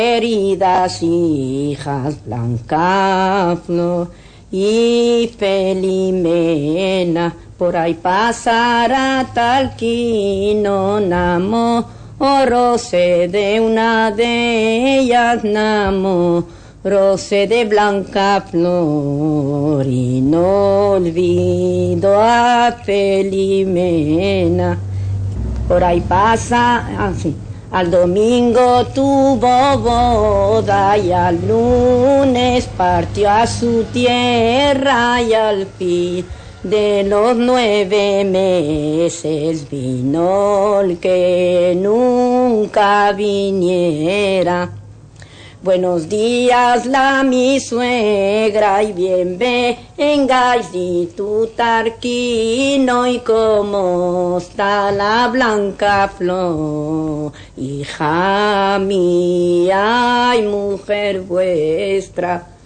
Queridas hijas Blanca Flor y Felimena, por ahí pasará Talquino, namoróse de una de ellas, namoróse de Blanca Flor y no olvido a Felimena. Por ahí pasa, así. Al domingo tuvo boda y al lunes partió a su tierra y al fin de los 9 meses vino el que nunca viniera. Buenos días mi suegra y bien vengáis y tu Tarquino y cómo está la Blanca Flor, hija mía y mujer vuestra.